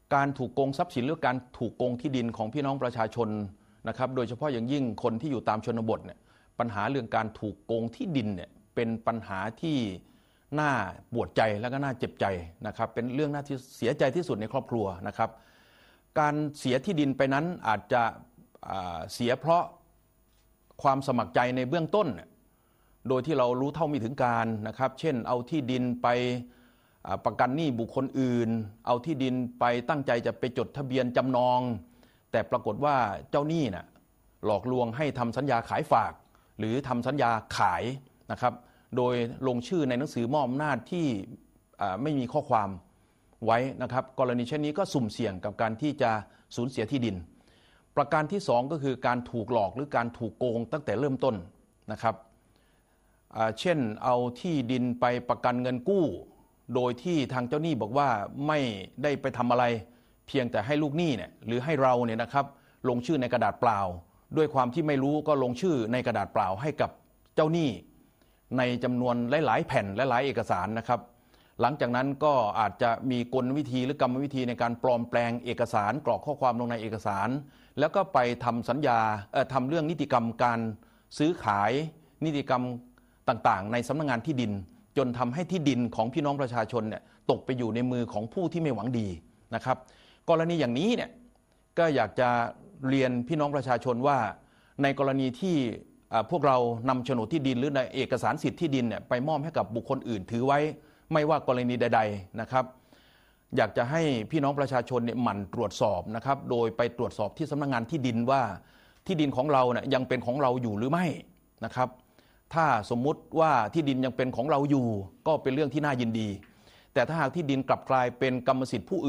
การถูกโกงทรัพย์สินหรือการถูกโกงที่ดินของพี่น้องประชาชนนะครับโดยเฉพาะอย่างยิ่งคนที่อยู่ตามชนบทเนี่ยปัญหาเรื่องการถูกโกงที่ดินเนี่ยเป็นปัญหาที่น่าปวดใจและก็น่าเจ็บใจนะครับเป็นเรื่องน่าที่เสียใจที่สุดในครอบครัวนะครับการเสียที่ดินไปนั้นอาจจะเสียเพราะความสมัครใจในเบื้องต้นโดยที่เรารู้เท่าไม่ถึงการนะครับเช่นเอาที่ดินไปประกันหนี้บุคคลอื่นเอาที่ดินไปตั้งใจจะไปจดทะเบียนจำนองแต่ปรากฏว่าเจ้าหนี้น่ะหลอกลวงให้ทำสัญญาขายฝากหรือทำสัญญาขายนะครับโดยลงชื่อในหนังสือมอบอำนาจที่ไม่มีข้อความไว้นะครับกรณีเช่นนี้ก็สุ่มเสี่ยงกับการที่จะสูญเสียที่ดินประการที่2ก็คือการถูกหลอกหรือการถูกโกงตั้งแต่เริ่มต้นนะครับเช่นเอาที่ดินไปประกันเงินกู้โดยที่ทางเจ้าหนี้บอกว่าไม่ได้ไปทำอะไรเพียงแต่ให้ลูกหนี้เนี่ยหรือให้เราเนี่ยนะครับลงชื่อในกระดาษเปล่าด้วยความที่ไม่รู้ก็ลงชื่อในกระดาษเปล่าให้กับเจ้าหนี้ในจำนวนหลายๆแผ่นและหลายเอกสารนะครับหลังจากนั้นก็อาจจะมีกลวิธีหรือกรรมวิธีในการปลอมแปลงเอกสารกรอกข้อความลงในเอกสารแล้วก็ไปทำสัญญาทำเรื่องนิติกรรมการซื้อขายนิติกรรมต่างๆในสำนักงานที่ดินจนทำให้ที่ดินของพี่น้องประชาชนเนี่ยตกไปอยู่ในมือของผู้ที่ไม่หวังดีนะครับกรณีอย่างนี้เนี่ยก็อยากจะเรียนพี่น้องประชาชนว่าในกรณีที่พวกเรานำโฉนดที่ดินหรือในเอกสารสิทธิ์ที่ดินเนี่ยไปมอบให้กับบุคคลอื่นถือไว้ไม่ว่ากรณีใดๆนะครับอยากจะให้พี่น้องประชาชนเนี่ยหมั่นตรวจสอบนะครับโดยไปตรวจสอบที่สำนักงานที่ดินว่าที่ดินของเราเนี่ยยังเป็นของเราอยู่หรือไม่นะครับถ้าสมมุติว่าที่ดินยังเป็นของเราอยู่ก็เป็นเรื่องที่น่ายินดีแต่ถ้าหากที่ดินกลับกลายเป็นกรรมสิทธิ์ผู้อื่น